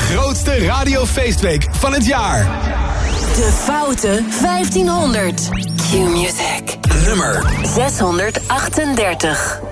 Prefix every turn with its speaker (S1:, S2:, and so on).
S1: grootste radiofeestweek van het jaar.
S2: De Foute 1500. Q-Music.
S1: Nummer
S2: 638.